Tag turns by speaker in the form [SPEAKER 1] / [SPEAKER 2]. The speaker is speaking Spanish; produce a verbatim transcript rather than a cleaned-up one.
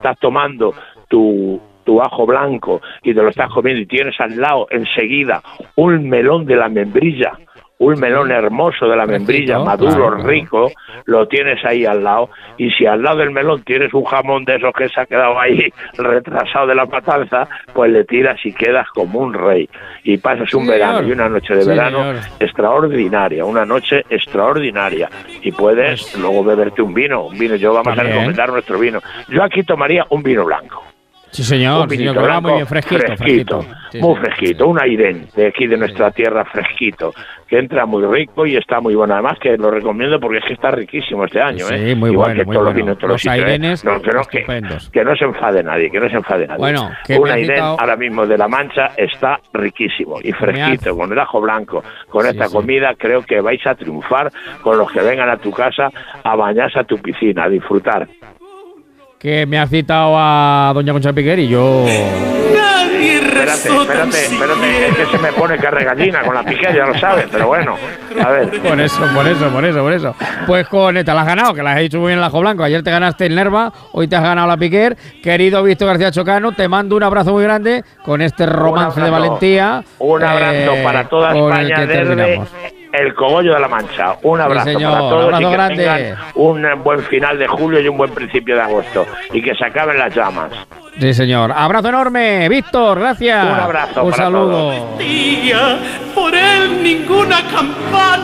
[SPEAKER 1] estás tomando tu, tu ajo blanco y te lo estás comiendo y tienes al lado enseguida un melón de la membrilla, un melón hermoso de la membrilla,
[SPEAKER 2] Fresquito,
[SPEAKER 1] maduro,
[SPEAKER 2] claro,
[SPEAKER 1] rico, claro. Lo tienes ahí al lado, y si al lado del melón tienes un jamón de esos que se ha quedado ahí retrasado de la matanza, pues le tiras y quedas como un rey, y pasas un
[SPEAKER 2] sí,
[SPEAKER 1] verano
[SPEAKER 2] señor.
[SPEAKER 1] y una noche de
[SPEAKER 2] sí,
[SPEAKER 1] verano
[SPEAKER 2] señor.
[SPEAKER 1] extraordinaria, una noche extraordinaria, y puedes pues, luego beberte un vino, un vino, yo vamos también a recomendar nuestro vino, yo aquí tomaría un vino blanco.
[SPEAKER 2] Sí, señor,
[SPEAKER 1] un vinito
[SPEAKER 2] señor,
[SPEAKER 1] blanco
[SPEAKER 2] muy bien, fresquito,
[SPEAKER 1] fresquito,
[SPEAKER 2] fresquito. Sí,
[SPEAKER 1] muy
[SPEAKER 2] sí,
[SPEAKER 1] fresquito,
[SPEAKER 2] sí.
[SPEAKER 1] un airén de aquí de nuestra sí. tierra fresquito, que entra muy rico y está muy bueno. Además que lo recomiendo porque es que está riquísimo este año,
[SPEAKER 2] sí,
[SPEAKER 1] ¿eh?
[SPEAKER 2] Sí, muy
[SPEAKER 1] Igual
[SPEAKER 2] bueno,
[SPEAKER 1] que
[SPEAKER 2] muy
[SPEAKER 1] todos
[SPEAKER 2] bueno.
[SPEAKER 1] los vinos, todos
[SPEAKER 2] los
[SPEAKER 1] los sitios,
[SPEAKER 2] airenes,
[SPEAKER 1] ¿eh? no, que, no,
[SPEAKER 2] estupendos.
[SPEAKER 1] Que, que no se enfade nadie, que no se enfade nadie.
[SPEAKER 2] Bueno, que
[SPEAKER 1] un
[SPEAKER 2] me
[SPEAKER 1] airén
[SPEAKER 2] citado...
[SPEAKER 1] ahora mismo de La Mancha está riquísimo y fresquito, has... con el ajo blanco, con sí, esta sí. comida, creo que vais a triunfar con los que vengan a tu casa a bañarse a tu piscina, a disfrutar.
[SPEAKER 2] Que me has citado a doña Concha Piquer y yo...
[SPEAKER 1] Espérate, espérate, espérate, es que se me pone carregallina con la Piquer, ya lo sabes, pero bueno, a ver.
[SPEAKER 2] Por eso, por eso, por eso, por eso. Pues con esta la has ganado, que la has hecho muy bien el ajo blanco. Ayer te ganaste el Nerva, hoy te has ganado la Piquer. Querido Víctor García Chocano, te mando un abrazo muy grande con este romance de valentía.
[SPEAKER 1] Un abrazo eh, para toda España desde el Cogollo de la Mancha. Un abrazo
[SPEAKER 2] sí, señor,
[SPEAKER 1] para todos
[SPEAKER 2] abrazo
[SPEAKER 1] y que
[SPEAKER 2] grande.
[SPEAKER 1] tengan un buen final de julio y un buen principio de agosto. Y que se acaben las llamas.
[SPEAKER 2] Sí, señor. Abrazo enorme, Víctor, gracias.
[SPEAKER 1] Un abrazo
[SPEAKER 2] Un
[SPEAKER 1] para
[SPEAKER 2] saludo.
[SPEAKER 1] todos.
[SPEAKER 3] Por él ninguna campana.